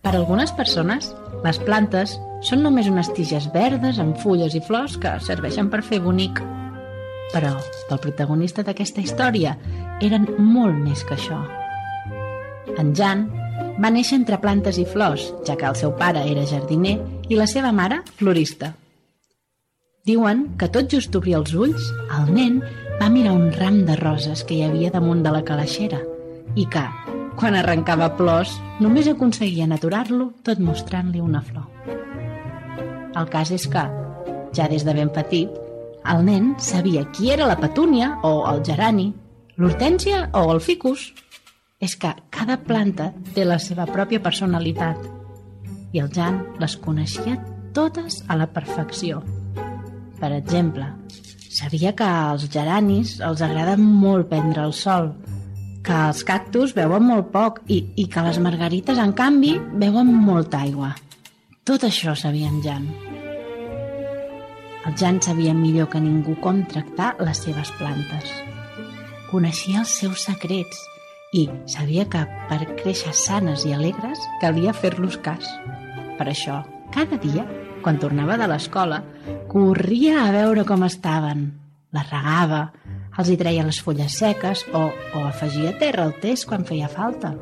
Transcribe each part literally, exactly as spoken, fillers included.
Per a algunes persones, les plantes són només unes tiges verdes amb fulles i flors que serveixen per fer bonic. Però pel protagonista d'aquesta història eren molt més que això. En Jan va néixer entre plantes i flors, ja que el seu pare era jardiner i la seva mare florista. Diuen que tot just obrir els ulls, el nen va mirar un ram de roses que hi havia damunt de la calaixera i que, quan arrencava plors, només aconseguien aturar-lo tot mostrant-li una flor. El cas és que, ja des de ben petit, el nen sabia qui era la petúnia o el gerani, l'hortènsia o el ficus. És que cada planta té la seva pròpia personalitat i el Jan les coneixia totes a la perfecció. Per exemple, sabia que als geranis els agrada molt prendre el sol, que els cactus beuen molt poc i, i que les margarites, en canvi, beuen molta aigua. Tot això sabia en Jan. El Jan sabia millor que ningú com tractar les seves plantes. Coneixia els seus secrets i sabia que per créixer sanes i alegres calia fer-los cas. Per això, cada dia, quan tornava de l'escola, corria a veure com estaven. Les regava, els hi treia les fulles seques o, o afegia terra al test quan feia falta.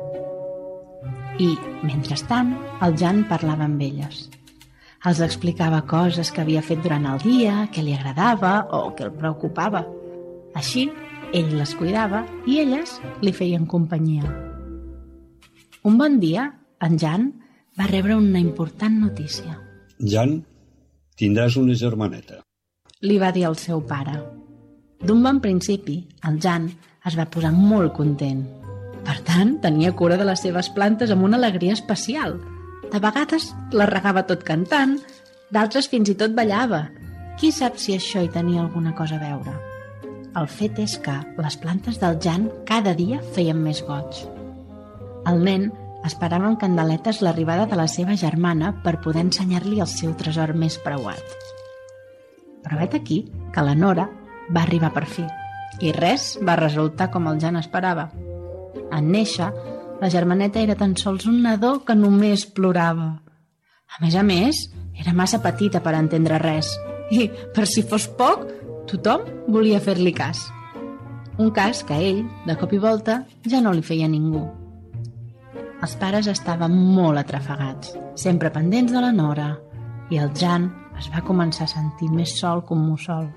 I, mentrestant, el Jan parlava amb elles. Els explicava coses que havia fet durant el dia, que li agradava o que el preocupava. Així, ell les cuidava i elles li feien companyia. Un bon dia, en Jan va rebre una important notícia. Jan, tindràs una germaneta. Li va dir el seu pare. D'un bon principi, el Jan es va posar molt content. Per tant, tenia cura de les seves plantes amb una alegria especial. De vegades les regava tot cantant, d'altres fins i tot ballava. Qui sap si això hi tenia alguna cosa a veure? El fet és que les plantes del Jan cada dia feien més goig. El nen esperava amb candeletes l'arribada de la seva germana per poder ensenyar-li el seu tresor més preuat. Però vet aquí que la Nora va arribar per fi i res va resultar com el Jan esperava. En néixer, la germaneta era tan sols un nadó que només plorava. A més a més, era massa petita per entendre res i, per si fos poc, tothom volia fer-li cas. Un cas que ell, de cop i volta, ja no li feia ningú. Els pares estaven molt atrafegats, sempre pendents de la Nora, i el Jan es va començar a sentir més sol que un mussol.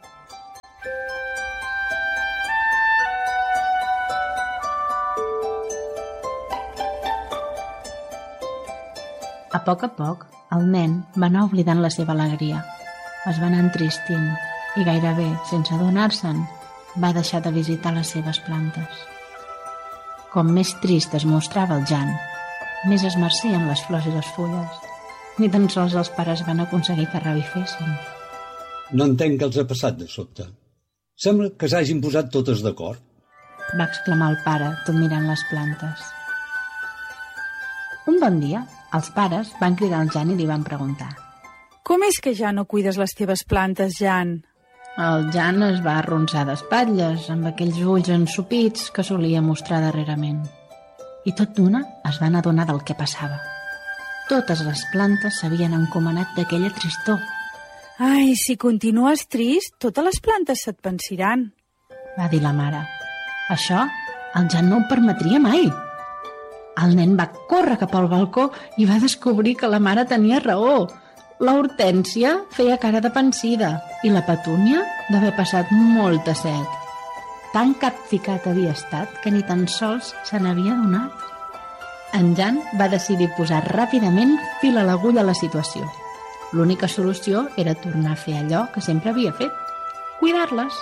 A poc a poc, el nen va anar oblidant la seva alegria. Es va anar entristint i gairebé, sense adonar-se'n, va deixar de visitar les seves plantes. Com més trist es mostrava el Jan, més es marcien les flors i les fulles. Ni tan sols els pares van aconseguir que revifessin. No entenc què els ha passat de sobte. Sembla que s'hagin posat totes d'acord. Va exclamar el pare, tot mirant les plantes. Un bon dia, els pares van cridar el Jan i li van preguntar: Com és que ja no cuides les teves plantes, Jan? El Jan es va arronsar d'espatlles amb aquells ulls ensopits que solia mostrar darrerament. I tot d'una es van adonar del que passava. Totes les plantes s'havien encomanat d'aquella tristor. Ai, si continues trist, totes les plantes se't pensiran, va dir la mare. Això el Jan no ho permetria mai. El nen va córrer cap al balcó i va descobrir que la mare tenia raó. La Hortènsia feia cara de pensida i la Petúnia d'haver passat molta set. Tan capficat havia estat que ni tan sols se n'havia adonat. En Jan va decidir posar ràpidament fil a l'agulla a la situació. L'única solució era tornar a fer allò que sempre havia fet: cuidar-les.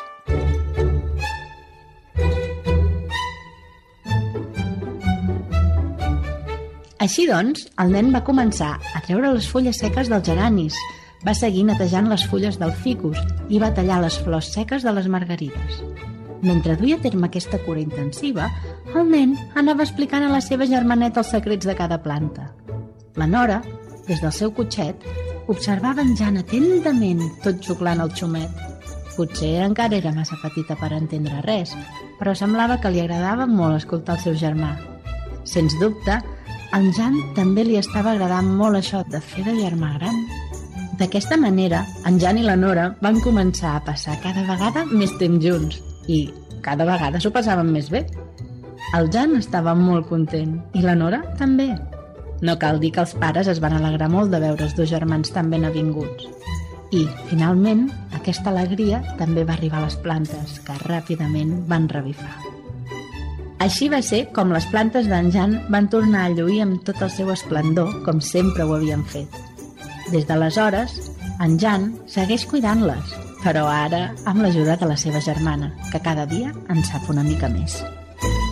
Així doncs, el nen va començar a treure les fulles seques dels geranis, va seguir netejant les fulles del ficus i va tallar les flors seques de les margarites. Mentre duia a terme aquesta cura intensiva, el nen anava explicant a la seva germaneta els secrets de cada planta. La Nora, des del seu cotxet, observava en Jan atentament, tot xuclant el xumet. Potser encara era massa petita per entendre res, però semblava que li agradava molt escoltar el seu germà. Sens dubte, Al Jan també li estava agradant molt això de fer de germà gran. D'aquesta manera, en Jan i la Nora van començar a passar cada vegada més temps junts i cada vegada s'ho passaven més bé. El Jan estava molt content i la Nora també. No cal dir que els pares es van alegrar molt de veure els dos germans tan ben avinguts. I, finalment, aquesta alegria també va arribar a les plantes, que ràpidament van revifar. Així va ser com les plantes d'en Jan van tornar a lluir amb tot el seu esplendor, com sempre ho havien fet. Des d'aleshores, en Jan segueix cuidant-les, però ara amb l'ajuda de la seva germana, que cada dia en sap una mica més.